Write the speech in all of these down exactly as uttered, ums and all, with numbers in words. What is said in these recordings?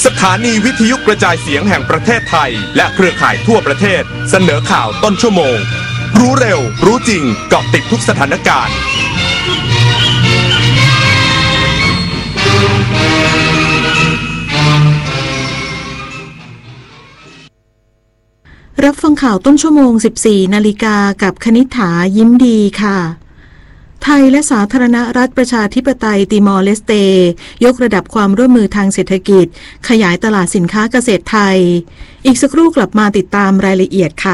สถานีวิทยุกระจายเสียงแห่งประเทศไทยและเครือข่ายทั่วประเทศเสนอข่าวต้นชั่วโมงรู้เร็วรู้จริงเกาะติดทุกสถานการณ์รับฟังข่าวต้นชั่วโมง สิบสี่ นาฬิกากับคณิษฐายิ้มดีค่ะไทยและสาธารณรัฐประชาธิปไตยติมอร์เลสเตยกระดับความร่วมมือทางเศรษฐกิจขยายตลาดสินค้าเกษตรไทยอีกสักครู่กลับมาติดตามรายละเอียดค่ะ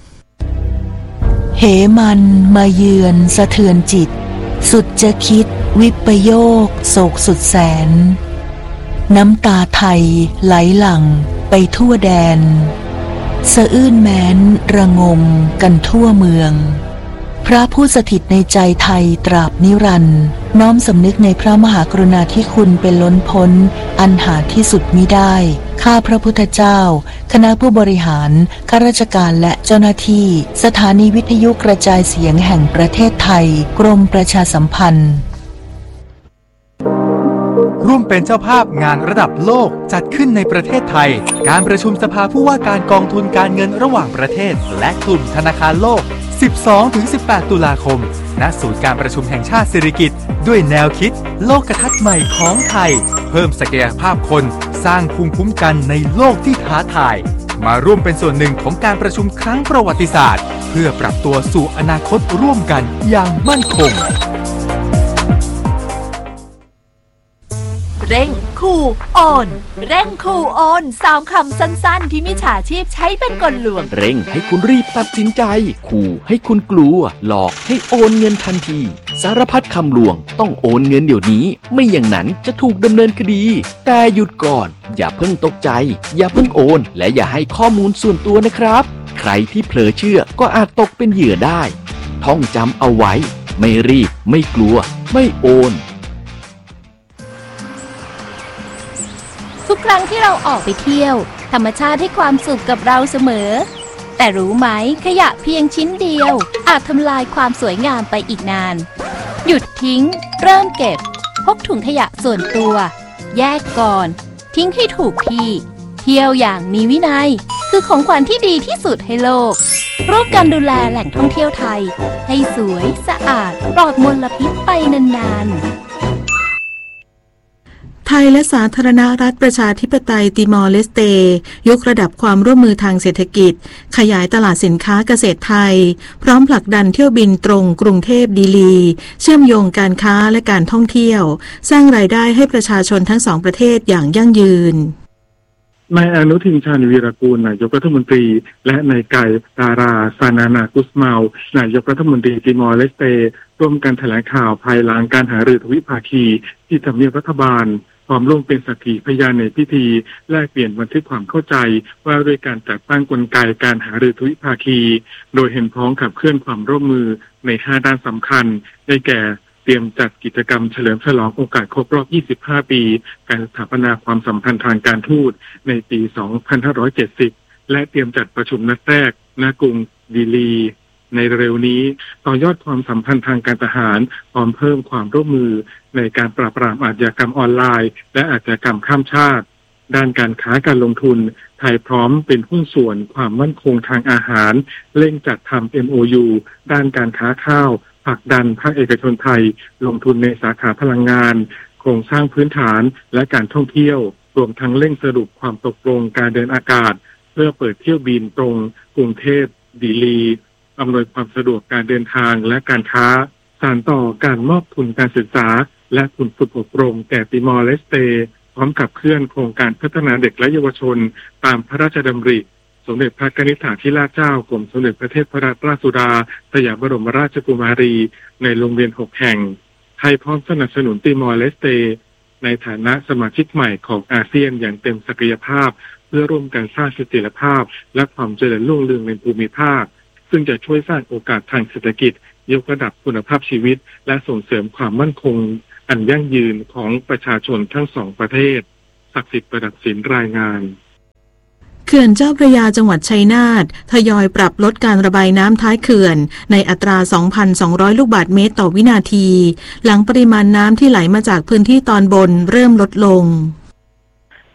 เหมันมาเยือนสะเทือนจิตสุดจะคิดวิปโยคโศกสุดแสนน้ำตาไทยไหลหลั่งไปทั่วแดนสะอื้นแม้นระงมกันทั่วเมืองพระผู้สถิตในใจไทยตราบนิรันดร์น้อมสำนึกในพระมหากรุณาธิคุณเป็นล้นพ้นอันหาที่สุดมิได้ข้าพระพุทธเจ้าคณะผู้บริหารข้าราชการและเจ้าหน้าที่สถานีวิทยุกระจายเสียงแห่งประเทศไทยกรมประชาสัมพันธ์ร่วมเป็นเจ้าภาพงานระดับโลกจัดขึ้นในประเทศไทยการประชุมสภาผู้ว่าการกองทุนการเงินระหว่างประเทศและกลุ่มธนาคารโลก สิบสองถึงสิบแปด ตุลาคมณศูนย์การประชุมแห่งชาติสิริกิติ์ด้วยแนวคิดโลกทัศน์ใหม่ของไทยเพิ่มศักยภาพคนสร้างภูมิคุ้มกันในโลกที่ท้าทายมาร่วมเป็นส่วนหนึ่งของการประชุมครั้งประวัติศาสตร์เพื่อปรับตัวสู่อนาคตร่วมกันอย่างมั่นคงเร่งขู่โอนเร่งขู่โอนสามคำสั้นๆที่มิจฉาชีพใช้เป็นกลลวงเร่งให้คุณรีบตัดสินใจขู่ให้คุณกลัวหลอกให้โอนเงินทันทีสารพัดคำลวงต้องโอนเงินเดี๋ยวนี้ไม่อย่างนั้นจะถูกดำเนินคดีแต่หยุดก่อนอย่าเพิ่งตกใจอย่าเพิ่งโอนและอย่าให้ข้อมูลส่วนตัวนะครับใครที่เผลอเชื่อก็อาจตกเป็นเหยื่อได้ท่องจำเอาไว้ไม่รีบไม่กลัวไม่โอนทุกครั้งที่เราออกไปเที่ยวธรรมชาติให้ความสุขกับเราเสมอแต่รู้ไหมขยะเพียงชิ้นเดียวอาจทำลายความสวยงามไปอีกนานหยุดทิ้งเริ่มเก็บพกถุงขยะส่วนตัวแยกก่อนทิ้งให้ถูกที่เที่ยวอย่างมีวินัยคือของขวัญที่ดีที่สุดให้โลกร่วมกันดูแลแหล่งท่องเที่ยวไทยให้สวยสะอาดปลอดมลพิษไปนานๆไทยและสาธารณรัฐประชาธิปไตยติมอร์เลสเตยกระดับความร่วมมือทางเศรษฐกิจขยายตลาดสินค้าเกษตรไทยพร้อมผลักดันเที่ยวบินตรงกรุงเทพดีลีเชื่อมโยงการค้าและการท่องเที่ยวสร้างรายได้ให้ประชาชนทั้งสองประเทศอย่างยั่งยืนนายอนุทินชาญวีรกูลนายกรัฐมนตรีและนายไก่ดาราซานานากุสเมานายกรัฐมนตรีติมอร์เลสเตร่วมกันแถลงข่าวภายหลังการหารือทวิภาคีที่ทำเนียบรัฐบาลพร้อมร่วมเป็นสักขีพยานในพิธีแลกเปลี่ยนบันทึกความเข้าใจว่าด้วยการจัดตั้งกลไกการหารือทวิภาคีโดยเห็นพ้องขับเคลื่อนความร่วมมือในห้าด้านสำคัญได้แก่เตรียมจัดกิจกรรมเฉลิมฉลองโอกาสครบรอบยี่สิบห้าปีการสถาปนาความสัมพันธ์ทางการทูตในปีสองพันห้าร้อยเจ็ดสิบและเตรียมจัดประชุมนัดแรกณกรุงดีลีในเร็วนี้ต่อยอดความสัมพันธ์ทางการทหารพร้อมเพิ่มความร่วมมือในการปราบปรามอาชญากรรมออนไลน์และอาชญากรรมข้ามชาติด้านการค้าการลงทุนไทยพร้อมเป็นหุ้นส่วนความมั่นคงทางอาหารเร่งจัดทำ เอ็ม โอ ยู ด้านการค้าข้าวผลักดันภาคเอกชนไทยลงทุนในสาขาพลังงานโครงสร้างพื้นฐานและการท่องเที่ยวรวมทั้งเร่งสรุปความตกลงการเดินอากาศเพื่อเปิดเที่ยวบินตรงกรุงเทพดีลีอำนวยความสะดวกการเดินทางและการค้าสานต่อการมอบทุนการศึกษาและทุนฝึกอบรมแก่ติมอร์เลสเตพร้อมขับเคลื่อนโครงการพัฒนาเด็กและเยาวชนตามพระราชดำริสมเด็จพระกนิษฐาธิราชเจ้ากรมสมเด็จพระเทพรัตนราชสุดาสยามบรมราชกุมารีในโรงเรียนหกแห่งไทยพร้อมสนับสนุนติมอร์เลสเตในฐานะสมาชิกใหม่ของอาเซียนอย่างเต็มศักยภาพเพื่อร่วมกันสร้างเสถียรภาพและความเจริญรุ่งเรืองในภูมิภาคซึ่งจะช่วยสร้างโอกาสทางเศรษฐกิจยกระดับคุณภาพชีวิตและส่งเสริมความมั่นคงอันยั่งยืนของประชาชนทั้งสองประเทศศักดิ์สิทธิ์ประดับศิลป์รายงานเขื่อนเจ้าพระยาจังหวัดชัยนาททยอยปรับลดการระบายน้ำท้ายเขื่อนในอัตรา สองพันสองร้อย ลูกบาศก์เมตรต่อวินาทีหลังปริมาณน้ำที่ไหลมาจากพื้นที่ตอนบนเริ่มลดลง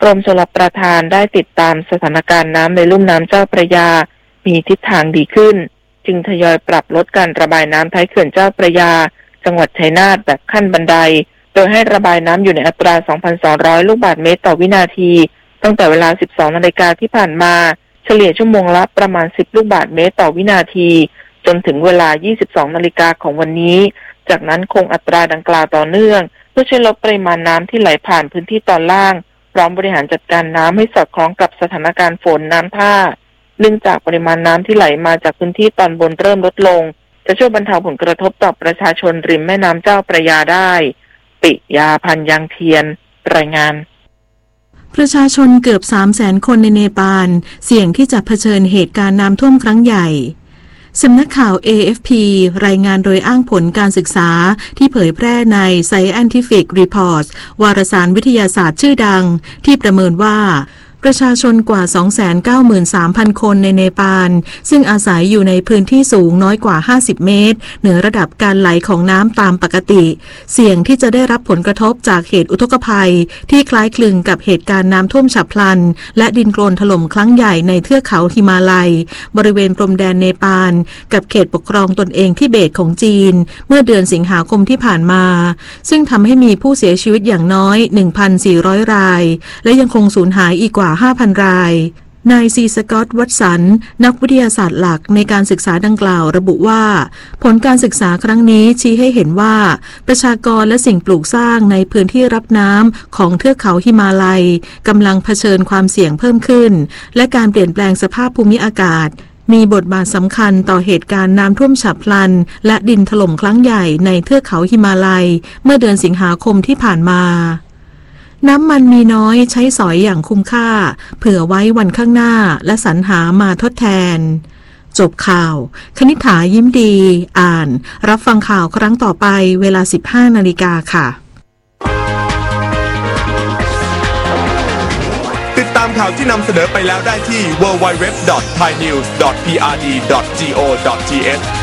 กรมชลประทานได้ติดตามสถานการณ์น้ำในลุ่มน้ำเจ้าพระยามีทิศทางดีขึ้นจึงทยอยปรับลดการระบายน้ำท้ายเขื่อนเจ้าพระยาจังหวัดชัยนาทแบบขั้นบันไดโดยให้ระบายน้ำอยู่ในอัตรา สองพันสองร้อย ลูกบาศก์เมตรต่อวินาทีตั้งแต่เวลา สิบสองนาฬิกาที่ผ่านมาเฉลี่ยชั่วโมงละประมาณ สิบ ลูกบาศก์เมตรต่อวินาทีจนถึงเวลา ยี่สิบสองนาฬิกาของวันนี้จากนั้นคงอัตราดังกล่าวต่อเนื่องเพื่อช่วยลดปริมาณน้ำที่ไหลผ่านพื้นที่ตอนล่างพร้อมบริหารจัดการน้ำให้สอดคล้องกับสถานการณ์ฝนน้ำท่าเนื่องจากปริมาณน้ำที่ไหลมาจากพื้นที่ตอนบนเริ่มลดลงจะช่วยบรรเทาผลกระทบต่อประชาชนริมแม่น้ำเจ้าพระยาได้ปิยาพันธ์ยังเทียนรายงานประชาชนเกือบ สามแสน คนในเนปาลเสี่ยงที่จะเผชิญเหตุการณ์น้ำท่วมครั้งใหญ่สำนักข่าว เอ เอฟ พี รายงานโดยอ้างผลการศึกษาที่เผยแพร่ใน Scientific Reports วารสารวิทยาศาสตร์ชื่อดังที่ประเมินว่าประชาชนกว่า สองแสนเก้าหมื่นสามพัน คนในเนปาลซึ่งอาศัยอยู่ในพื้นที่สูงน้อยกว่า ห้าสิบ เมตรเหนือระดับการไหลของน้ำตามปกติเสี่ยงที่จะได้รับผลกระทบจากเหตุอุทกภัยที่คล้ายคลึงกับเหตุการณ์น้ำท่วมฉับพลันและดินโคลนถล่มครั้งใหญ่ในเทือกเขาหิมาลัยบริเวณพรมแดนเนปาลกับเขตปกครองตนเองทิเบตของจีนเมื่อเดือนสิงหาคมที่ผ่านมาซึ่งทำให้มีผู้เสียชีวิตอย่างน้อย หนึ่งพันสี่ร้อย รายและยังคงสูญหายอีกกว่าห้าพัน รายนายซีสกอตต์วัตสันนักวิทยาศาสตร์หลักในการศึกษาดังกล่าวระบุว่าผลการศึกษาครั้งนี้ชี้ให้เห็นว่าประชากรและสิ่งปลูกสร้างในพื้นที่รับน้ำของเทือกเขาหิมาลัยกำลังเผชิญความเสี่ยงเพิ่มขึ้นและการเปลี่ยนแปลงสภาพภูมิอากาศมีบทบาทสำคัญต่อเหตุการณ์น้ำท่วมฉับพลันและดินถล่มครั้งใหญ่ในเทือกเขาหิมาลัยเมื่อเดือนสิงหาคมที่ผ่านมาน้ำมันมีน้อยใช้สอยอย่างคุ้มค่าเผื่อไว้วันข้างหน้าและสรรหามาทดแทนจบข่าวคณิษฐายิ้มดีอ่านรับฟังข่าวครั้งต่อไปเวลา สิบห้านาฬิกาค่ะติดตามข่าวที่นำเสนอไปแล้วได้ที่ ดับเบิลยู ดับเบิลยู ดับเบิลยู ดอท ไทยนิวส์ ดอท พี อาร์ ดี ดอท จี โอ ดอท ที เอช